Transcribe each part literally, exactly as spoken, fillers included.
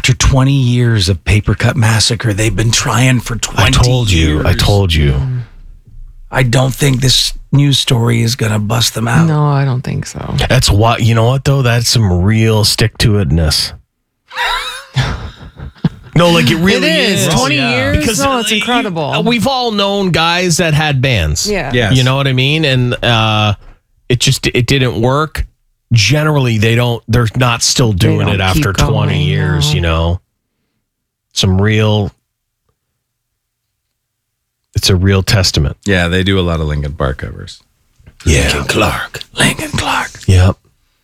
After twenty years of Paper Cut Massacre, they've been trying for twenty I told you. years. I told you. I don't think this news story is going to bust them out. No, I don't think so. That's what, you know what, though? That's some real stick-to-itness. No, like it really It is. is. twenty years? Because No, it's uh, incredible. you- we've all known guys that had bands. Yeah. Yes. You know what I mean? And uh, it just, it didn't work. Generally, they don't, they're not still doing don't it after keep twenty going, years, no. you know? Some real, it's a real testament. Yeah, they do a lot of Linkin Park covers. Yeah. Lincoln Clark. Lincoln Clark. Yep.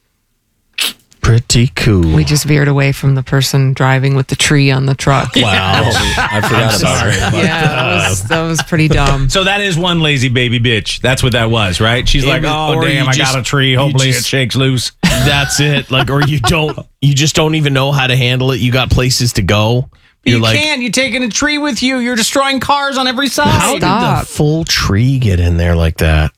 Pretty cool. We just veered away from the person driving with the tree on the truck. Wow. I forgot about it. Yeah, that was, that was pretty dumb. So that is one lazy baby bitch. That's what that was, right? She's It like, was- oh, or damn, you I just- got a tree. you Hopefully just- it shakes loose. That's it. Like, or you don't, you just don't even know how to handle it. You got places to go. You're you like, can't. You're taking a tree with you. You're destroying cars on every side. how did Stop. the full tree get in there like that?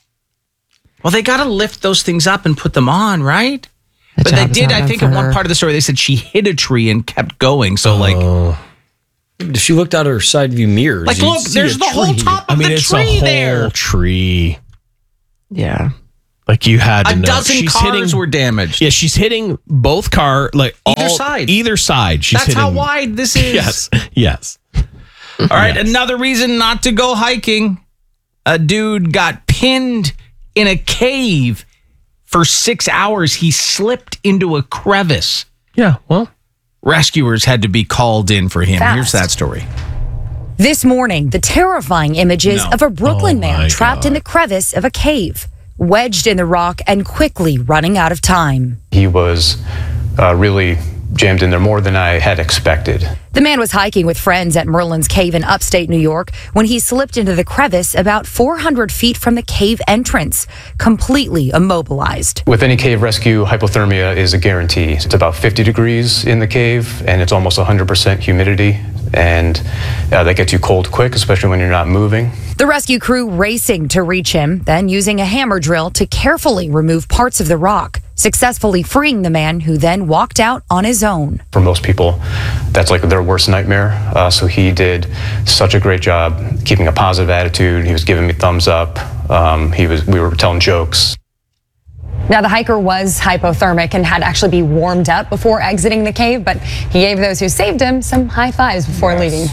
Well, they got to lift those things up and put them on, right? The But they job is did. not I done think for in one her. part of the story, they said she hit a tree and kept going. So, like, Oh. If she looked out her side view mirrors, like you'd look, see there's a the whole tree. top I of mean, the it's a tree whole there. tree. Yeah. Like you had to A know. dozen she's cars hitting, were damaged. Yeah, she's hitting both car, like Either all- side. Either side. She's That's hitting. how wide this is. Yes. Yes. All right, Yes. another reason not to go hiking. A dude got pinned in a cave for six hours. He slipped into a crevice. Yeah. Well, Rescuers had to be called in for him. Fast. Here's that story. This morning, the terrifying images No. of a Brooklyn Oh, man my trapped in God. the crevice of a cave, wedged in the rock and quickly running out of time. He was uh, really jammed in there more than I had expected. The man was hiking with friends at Merlin's Cave in upstate New York when he slipped into the crevice about four hundred feet from the cave entrance, completely immobilized. With any cave rescue, hypothermia is a guarantee. It's about fifty degrees in the cave, and it's almost one hundred percent humidity, and uh, that gets you cold quick, especially when you're not moving. The rescue crew racing to reach him, then using a hammer drill to carefully remove parts of the rock, successfully freeing the man who then walked out on his own. For most people, that's like their worst nightmare. Uh, so he did such a great job keeping a positive attitude. He was giving me thumbs up. Um, he was. We were telling jokes. Now, the hiker was hypothermic and had to actually be warmed up before exiting the cave, but he gave those who saved him some high fives before leaving.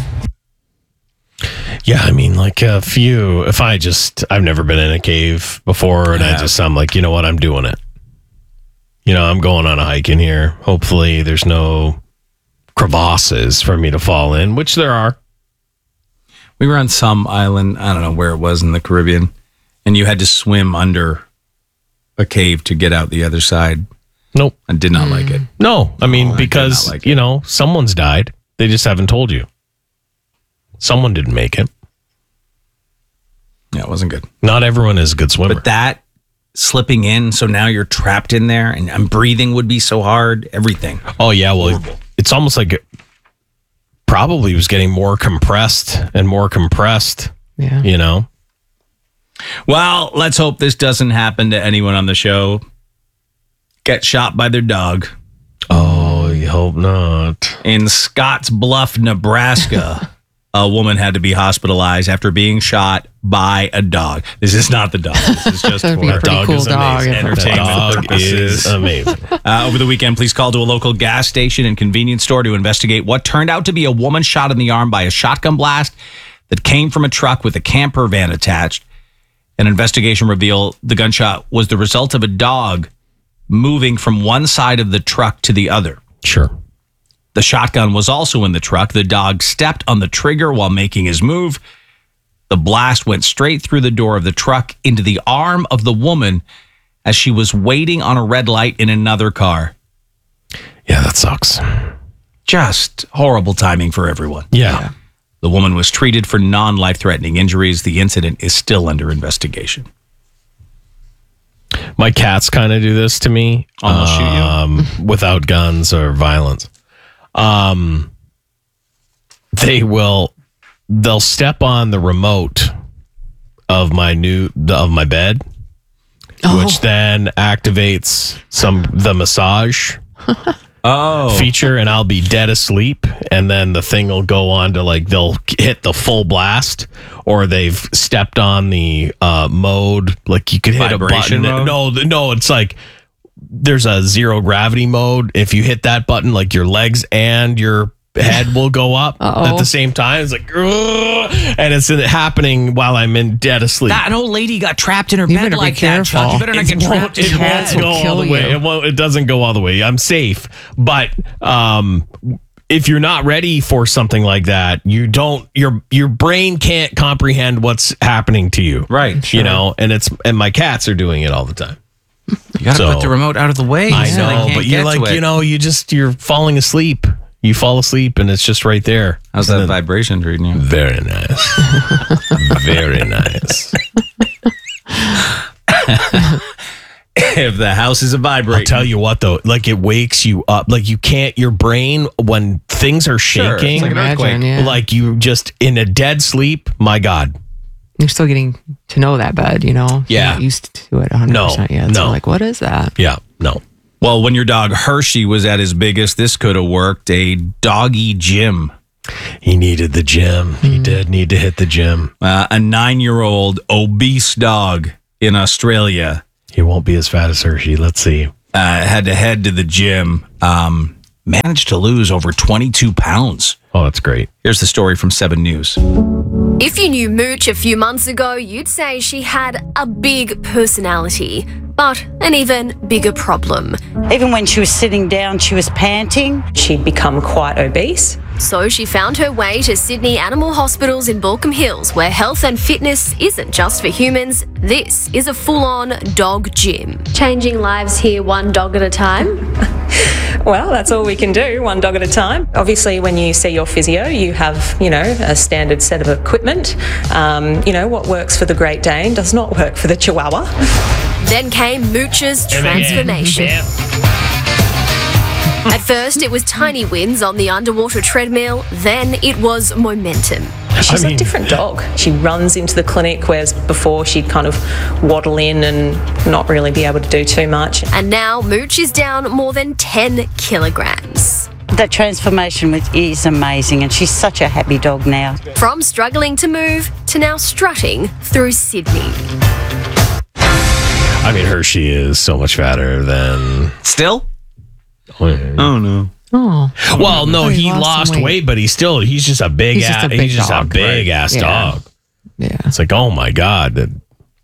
yeah. I mean, like a few. If I just, I've never been in a cave before, and I just, I'm like, you know what, I'm doing it. You know, I'm going on a hike in here. Hopefully, there's no crevasses for me to fall in, which there are. We were on some island, I don't know where it was in the Caribbean, and you had to swim under a cave to get out the other side. Nope. I did not like it. No, I mean, Oh, I did because, not like you know, someone's died. They just haven't told you. Someone didn't make it. Yeah, it wasn't good. Not everyone is a good swimmer. But that slipping in, so now you're trapped in there, and, and breathing would be so hard. Everything. oh, yeah. Well, it's almost like it probably was getting more compressed and more compressed, Yeah. you know? Well, let's hope this doesn't happen to anyone on the show. Get shot by their dog. Oh, you hope not. In Scotts Bluff, Nebraska, a woman had to be hospitalized after being shot by a dog. This is not the dog. This is just That'd for be a pretty dog cool is dog. amazing. if it was. That Entertainment dog is purposes. amazing. Uh, over the weekend, police called to a local gas station and convenience store to investigate what turned out to be a woman shot in the arm by a shotgun blast that came from a truck with a camper van attached. An investigation revealed the gunshot was the result of a dog moving from one side of the truck to the other. Sure. The shotgun was also in the truck. The dog stepped on the trigger while making his move. The blast went straight through the door of the truck into the arm of the woman as she was waiting on a red light in another car. Yeah, that sucks. Just horrible timing for everyone. Yeah. The woman was treated for non-life-threatening injuries. The incident is still under investigation. My cats kind of do this to me. Almost shoot you? um, without guns or violence. Um, they will, they'll step on the remote of my new, of my bed, Oh. which then activates some, the massage. Oh. feature, and I'll be dead asleep, and then the thing will go on to like they'll hit the full blast, or they've stepped on the uh, mode. Like you could hit Vibration a button. mode? No, th- no, it's like there's a zero gravity mode. If you hit that button, like your legs and your head will go up Uh-oh. at the same time. It's like, "Ugh," and it's happening while I'm in dead asleep. That an old lady got trapped in her You bed better be like that, Chuck. careful. You better not It get won't- trapped in it your won't cats bed. will go all kill the way. you. It won't. It doesn't go all the way. I'm safe, but um, if you're not ready for something like that, you don't. Your your brain can't comprehend what's happening to you. Right. You know, and it's and my cats are doing it all the time. You got to So- put the remote out of the way. I so they know, can't but you're get to like, it. you know, you just you're falling asleep. You fall asleep, and it's just right there. How's And that then- vibration treating you? Very nice. Very nice. If the house is a I'll vibrating. tell you what though, like it wakes you up. Like you can't, your brain, when things are Sure, it's shaking, like an Imagine, earthquake. yeah. like you just in a dead sleep, my God. You're still getting to know that bed, you know? You're Yeah. not used to it one hundred percent No, yet. So no. like, what is that? Yeah, no. Well, when your dog Hershey was at his biggest, this could have worked. A doggy gym. He needed the gym. He did need to hit the gym. Uh, a nine-year-old obese dog in Australia He won't be as fat as Hershey. Let's see. uh, had to head to the gym. Um, managed to lose over twenty-two pounds. Oh, that's great. Here's the story from Seven News. If you knew Mooch a few months ago, you'd say she had a big personality, but an even bigger problem. Even when she was sitting down, she was panting. She'd become quite obese. So she found her way to Sydney Animal Hospitals in Baulkham Hills, where health and fitness isn't just for humans. This is a full-on dog gym. Changing lives here one dog at a time. Well, that's all we can do, one dog at a time. Obviously, when you see your physio, you have, you know, a standard set of equipment. Um, you know, what works for the Great Dane does not work for the Chihuahua. Then came Mooch's transformation. At first, it was tiny wins on the underwater treadmill. Then it was momentum. She's I mean- a different dog. She runs into the clinic, whereas before she'd kind of waddle in and not really be able to do too much. And now Mooch is down more than ten kilograms. That transformation was, is amazing, and she's such a happy dog now. From struggling to move to now strutting through Sydney. I mean, Hershey is so much fatter than. Still? Oh, yeah. Oh, no. Oh. Well, no, Oh, he he lost lost some weight. weight. but he's still he's just a big He's just ass, a big he's just a dog, big right. ass Yeah. dog. Yeah. It's like, oh my God, that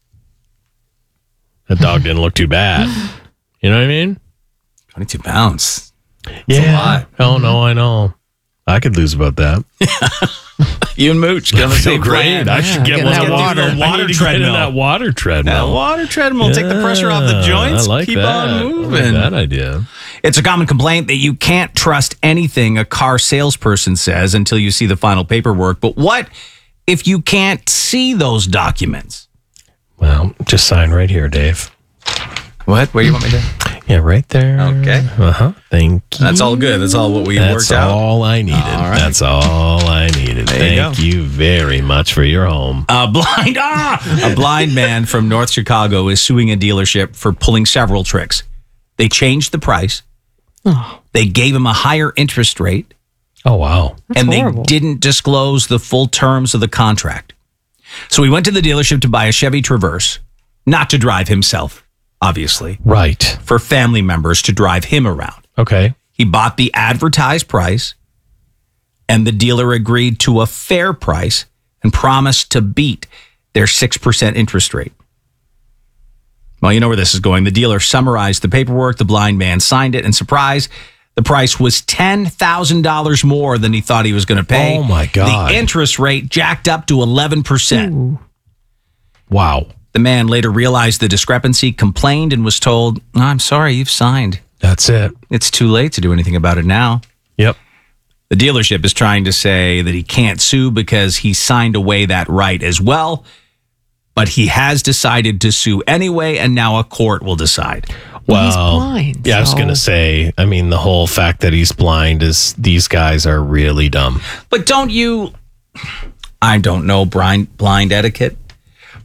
that dog didn't look too bad. You know what I mean? twenty-two pounds. Yeah. lot. Oh no, I know. I could lose about that. You and Mooch get on the same plan. I should get get one in that of those- water. I need Water to get in treadmill. that water treadmill. That water treadmill. Take the pressure off the Yeah, joints. I like Keep that. on I like moving. that idea. It's a common complaint that you can't trust anything a car salesperson says until you see the final paperwork. But what if you can't see those documents? Well, just sign right here, Dave. What? Where do you want me to? Yeah, right there. Okay. Uh huh. Thank you. That's all good. That's all what we That's worked out. all I needed. All right. That's all I needed. There you Thank you, very much for your home. A blind ah! A blind man from North Chicago is suing a dealership for pulling several tricks. They changed the price. They gave him a higher interest rate. Oh wow. and horrible. they didn't disclose the full terms of the contract. So he went to the dealership to buy a Chevy Traverse, not to drive himself, obviously, Right. for family members to drive him around. Okay. He bought the advertised price, and the dealer agreed to a fair price and promised to beat their six percent interest rate. Well, you know where this is going. The dealer summarized the paperwork. The blind man signed it, and surprise, the price was ten thousand dollars more than he thought he was going to pay. Oh, my God. The interest rate jacked up to eleven percent. Wow. The man later realized the discrepancy, complained, and was told, I'm sorry, you've signed. That's it. It's too late to do anything about it now. Yep. The dealership is trying to say that he can't sue because he signed away that right as well. But he has decided to sue anyway, and now a court will decide. Well, he's blind, yeah, I was so- going to say, I mean, the whole fact that he's blind is these guys are really dumb. But don't you, I don't know blind, blind etiquette,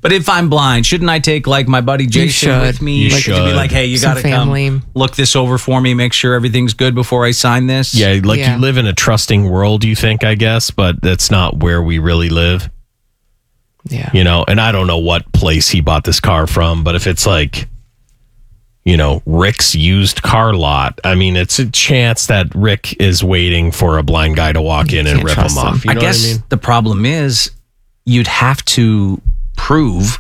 But if I'm blind, shouldn't I take like my buddy Jason should. with me? You like, should. To be like, hey, you Some got to family. come look this over for me, make sure everything's good before I sign this. Yeah, like Yeah. you live in a trusting world, you think, I guess, but that's not where we really live. Yeah. You know, and I don't know what place he bought this car from, but if it's like, you know, Rick's used car lot, I mean, it's a chance that Rick is waiting for a blind guy to walk in and can't rip him trust him. off. You know I guess what I mean? the problem is you'd have to prove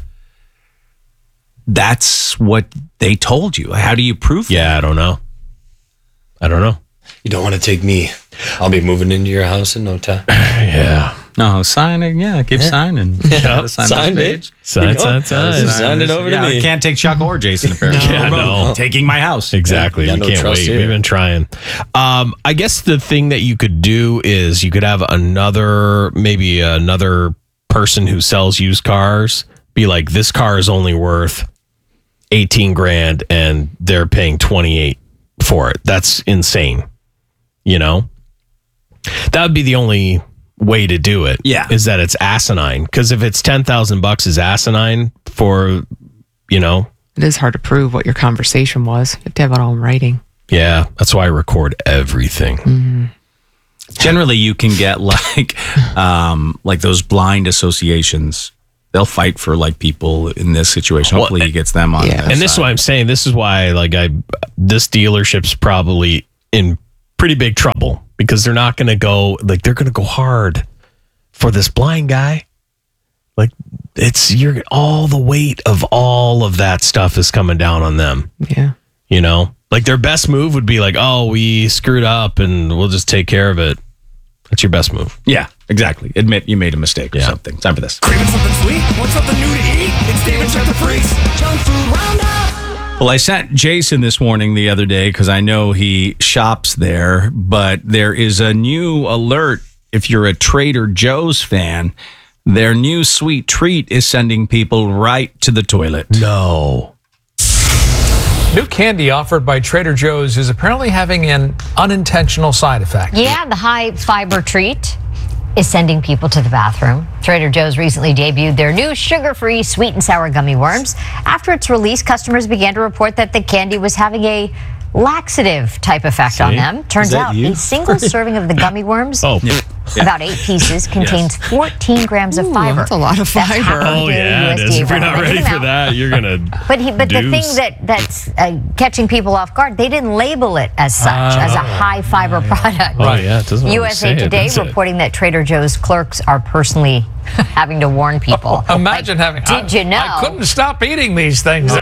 that's what they told you. How do you prove that? Yeah, I don't know. I don't know. You don't want to take me. I'll be moving into your house in no time. Yeah. No, signing. Yeah, keep signing. Yeah, sign Sign this it. page. Sign, You know? sign, sign. Sign Send it over to yeah, me. I can't take Chuck or Jason apparently. Yeah, no. Taking my house. Exactly. Yeah, we no can't trust wait. here. We've been trying. Um, I guess the thing that you could do is you could have another, maybe another person who sells used cars be like, this car is only worth eighteen grand and they're paying twenty-eight for it. That's insane. You know? That would be the only way to do it. Yeah. Is that it's asinine. Because if it's ten thousand bucks is asinine for, you know, It is hard to prove what your conversation was. You have to have it all in writing. yeah, that's why I record everything. Generally, you can get like, um, like those blind associations. They'll fight for like people in this situation. Well, Hopefully, he gets them on. yeah. his And this is side. why I'm saying this is why like I this dealership's probably in pretty big trouble because they're not going to go like they're going to go hard for this blind guy. Like it's you're all the weight of all of that stuff is coming down on them. Yeah. You know, like their best move would be like, oh, we screwed up and we'll just take care of it. That's your best move. Yeah, exactly. Admit you made a mistake or Yeah. something. Time for this. Craving something sweet? Want something new to eat? It's David Check the Freaks. Junk food roundup. Well, I sent Jason this morning the other day because I know he shops there, but there is a new alert if you're a Trader Joe's fan. Their new sweet treat is sending people right to the toilet. No. New candy offered by Trader Joe's is apparently having an unintentional side effect. Yeah, the high fiber treat is sending people to the bathroom. Trader Joe's recently debuted their new sugar-free sweet and sour gummy worms. After its release, customers began to report that the candy was having a laxative type effect on See? them. Turns Is that out you? a single serving of the gummy worms, Oh. about eight pieces, contains fourteen grams of Ooh, fiber. that's a lot of That's fiber. half a Oh daily yeah, it U S is. D A If you're not ready recommended for amount. that, you're gonna. But he, but the deuce. thing that that's uh, catching people off guard, they didn't label it as such, as a high fiber product. Oh yeah, it doesn't. U S A Today reporting that Trader Joe's clerks are personally having to warn people. Imagine Like, having. Did I, you know? I couldn't stop eating these things.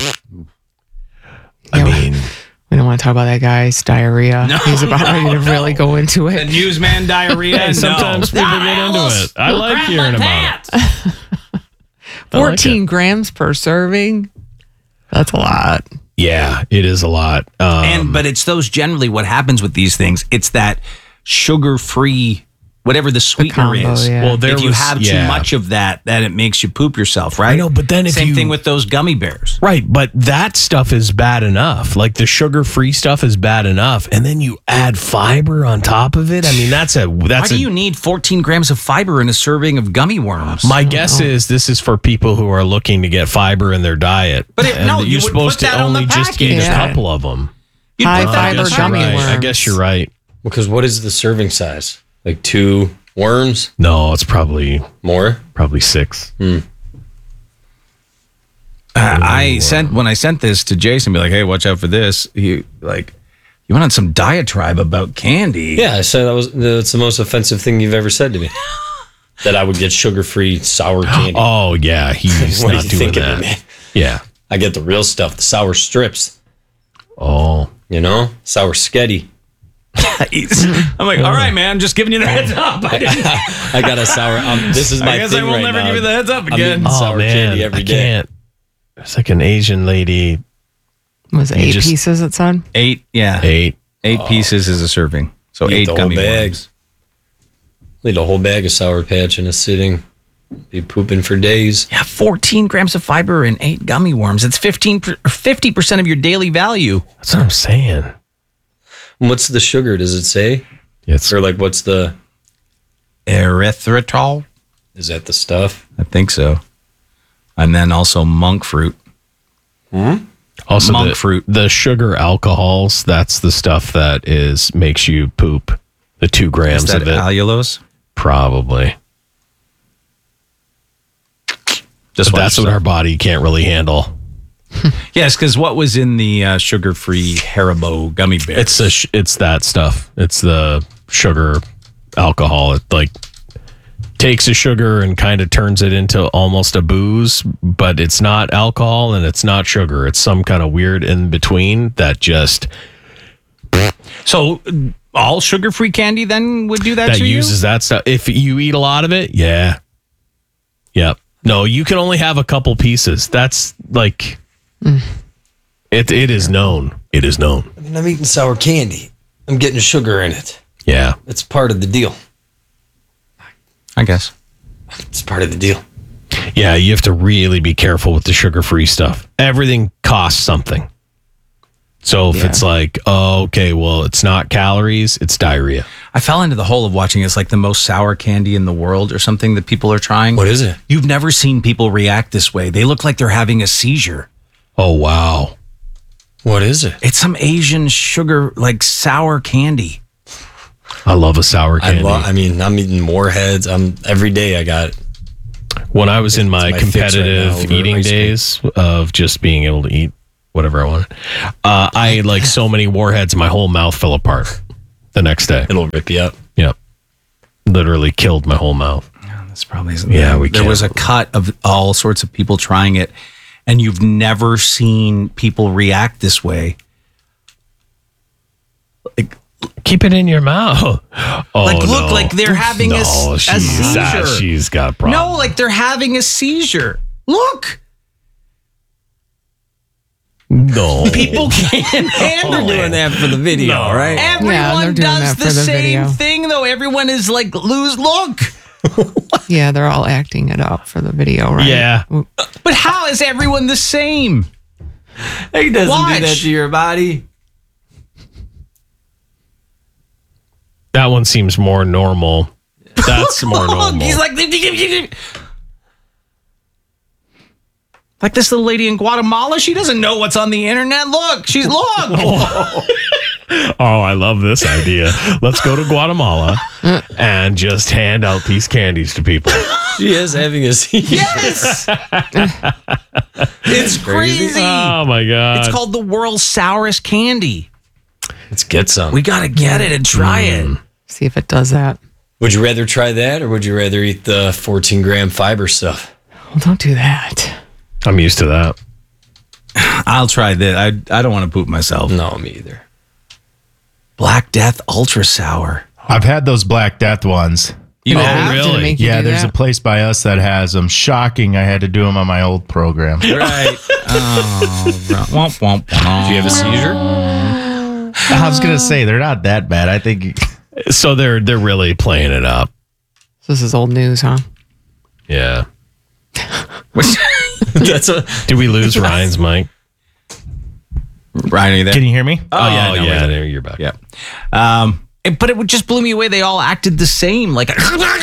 I mean, We don't want to talk about that guy's diarrhea. No, He's about no, ready to no. really go into The it. newsman diarrhea. hey, sometimes no. people get into it. I like hearing about it. fourteen grams per serving. That's a lot. Yeah, it is a lot. Um, And but it's those generally what happens with these things. It's that sugar-free, whatever the sweetener combo, is. yeah. Well, there if you was- have yeah. too much of that, then it makes you poop yourself, right? I know, but then if same you- thing with those gummy bears. right, but that stuff is bad enough. Like the sugar-free stuff is bad enough, and then you add fiber on top of it. I mean, that's a Why that's do a. you need fourteen grams of fiber in a serving of gummy worms? my guess is this is for people who are looking to get fiber in their diet. But it- And no, you you're would supposed put to that on the only just package. eat a Yeah. couple of them. You'd High put that fiber on the gummy package. worms. I guess you're right. Because what is the serving size? Like two worms? No, it's probably More? probably six. Uh, I sent when I sent this to Jason, be like, "Hey, watch out for this." He like, you went on some diatribe about candy. Yeah, I said that was that's the most offensive thing you've ever said to me. That I would get sugar-free sour candy. Oh yeah, he's What do not you doing think of that. me, man? Yeah. I get the real stuff, the sour strips. Oh. You know, sour sketty. I'm like, all right, man, I'm just giving you the heads up. I, didn't- I got a sour. Um, this is my I guess thing I will right never now. give you the heads up I'm again. eating Oh sour man, candy every I day. can't. It's like an Asian lady. Was it You eight just- pieces it said? Eight, yeah, Eight. eight pieces is a serving. So Eat eight the whole gummy bag. worms. Eat a whole bag of Sour Patch in a sitting. Be pooping for days. Yeah, fourteen grams of fiber and eight gummy worms. It's fifteen, fifty percent of your daily value. That's what I'm saying. What's the sugar? Does it say? It's Or like, what's the? Erythritol. Is that the stuff? I think so. And then also monk fruit. Hmm? Also, monk the, fruit. The sugar alcohols, that's the stuff that is makes you poop. The two grams Is that of it. allulose? Probably. Just but that's what our body can't really handle. Yes, because what was in the uh, sugar-free Haribo gummy bears? It's the sh- it's that stuff. It's the sugar alcohol. It like takes the sugar and kind of turns it into almost a booze, but it's not alcohol and it's not sugar. It's some kind of weird in between that just. So all sugar-free candy then would do that, that to uses you? that stuff. If you eat a lot of it, yeah, yep. No, you can only have a couple pieces. That's like. Mm. It it is known. It is known. I mean, I'm eating sour candy. I'm getting sugar in it. Yeah. It's part of the deal. I guess. It's part of the deal. Yeah, you have to really be careful with the sugar-free stuff. Everything costs something. So if Yeah. it's like, oh, okay, well, it's not calories, it's diarrhea. I fell into the hole of watching it's like the most sour candy in the world or something that people are trying. What is it? You've never seen people react this way. They look like they're having a seizure. Oh, wow. What is it? It's some Asian sugar, like sour candy. I love a sour I, candy. lo- I mean, I'm eating Warheads. I'm every day I got it. When I was in my, my fix right competitive now over eating ice cream. days of just being able to eat whatever I wanted, uh, I ate like so many Warheads, my whole mouth fell apart the next day. It'll rip you up. Yep. Literally killed my whole mouth. That's probably isn't Yeah, we There can't. was a cut of all sorts of people trying it, and you've never seen people react this way. Like, Keep it in your mouth. Oh, like look, no. like they're having a, no, a she's, seizure. ah, she's got a problem. No, like they're having a seizure. Look, No. people can't handle They're doing it. that for the video, No. right? Everyone Yeah, they're doing does that the, for the same video. thing, though. Everyone is like, lose look. Yeah, they're all acting it up for the video, right? Yeah. But how is everyone the same? He doesn't Watch. do that to your body. That one seems more normal. That's more Look, normal. he's like, like this little lady in Guatemala. She doesn't know what's on the internet. Look, she's look. Oh, I love this idea. Let's go to Guatemala and just hand out these candies to people. She is having a seizure. Yes, it's crazy. Oh my God. It's called the world's sourest candy. Let's get some. We got to get it and try it. See if it does that. Would you rather try that or would you rather eat the fourteen gram fiber stuff? Well, don't do that. I'm used to that. I'll try this. I I don't want to poop myself. No, me either. Black Death Ultra Sour. I've had those Black Death ones. You Oh, have? Did it really? make you Yeah, do there's that? a place by us that has them. Shocking. I had to do them on my old program. Right. Oh, womp, womp, womp. Do you have a seizure? I was gonna say they're not that bad. I think So they're they're really playing it up. This is old news, huh? Yeah. That's a, Did we lose Ryan's mic? Ryan, are you there? Can you hear me? Oh, yeah, no, we're yeah. there. There, you're back. Yeah. Um, it- but it would just blew me away. They all acted the same. Like,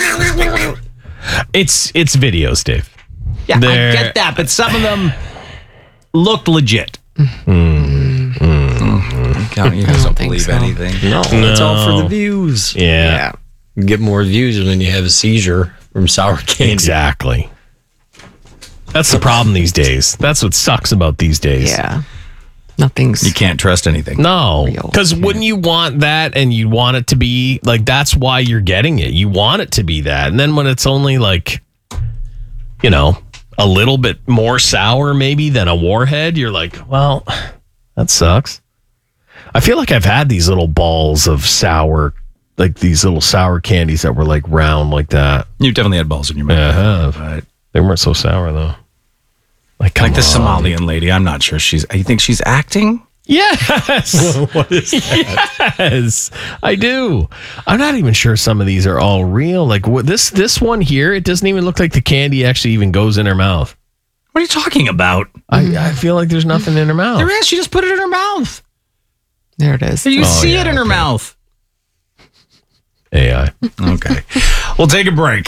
It's it's videos, Dave. yeah, They're- I get that, but some of them looked legit. Mm-hmm. You guys don't think believe so. anything. no, it's all for the views. Yeah. You get more views when you have a seizure from sour candy. Exactly. That's the problem these days. That's what sucks about these days. Yeah. Nothing's. You can't trust anything. No, Real. because wouldn't you want that and you want it to be like, that's why you're getting it. You want it to be that. And then when it's only like, you know, a little bit more sour maybe than a Warhead, you're like, well, that sucks. I feel like I've had these little balls of sour, like these little sour candies that were like round like that. You definitely had balls in your mouth. Yeah, I have. But They weren't so sour though. Like, come like the on. Somalian lady, I'm not sure she's. You think she's acting? Yes. What is that? Yes, I do. I'm not even sure some of these are all real. Like what this this one here, it doesn't even look like the candy actually even goes in her mouth. What are you talking about? I, I feel like there's nothing in her mouth. There is. She just put it in her mouth. There it is. You Oh, see yeah, it in her okay. mouth. A I. Okay. We'll take a break.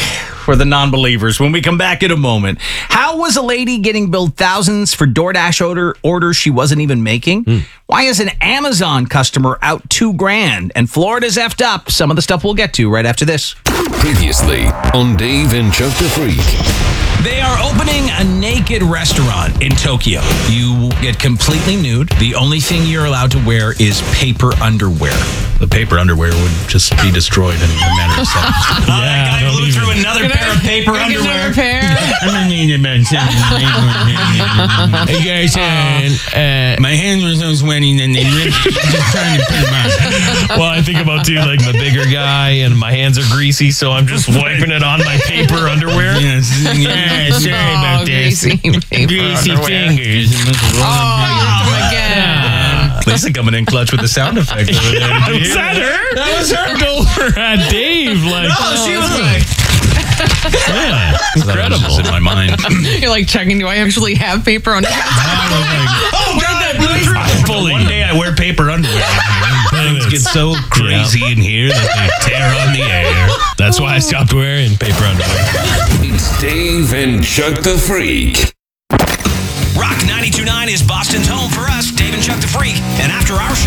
for the non-believers when we come back in a moment. How was a lady getting billed thousands for DoorDash order orders she wasn't even making? Mm. Why is an Amazon customer out two grand? And Florida's effed up. Some of the stuff we'll get to right after this. Previously on Dave and Chuck the Freak. They are opening a naked restaurant in Tokyo. You get completely nude. The only thing you're allowed to wear is paper underwear. The paper underwear would just be destroyed in a matter of seconds. Yeah, that guy blew through another pair of paper underwear. Pair? I'm gonna need about seven. Hey guys, uh, uh, my hands were so sweaty and they ripped. Just trying to put them on. Well, I think about too, like I'm a bigger guy and my hands are greasy, so I'm just wiping it on my paper underwear. Yes, yeah, sorry Oh, about this. greasy paper Greasy underwear. fingers. Oh, you're them again. Lisa coming in clutch with the sound effect over there. Was that her? That was her. Over at Dave. Like, No, she was like, yeah, incredible. Just in my mind. You're like checking, do I actually have paper underwear? oh, God, that blew through. Fully. One day I wear paper underwear. Things get so crazy in here that they tear on the air. That's why I stopped wearing paper underwear. It's Dave and Chuck the Freak. Rock ninety-two point nine is Boston's home for us, Dave and Chuck the Freak. And after our show,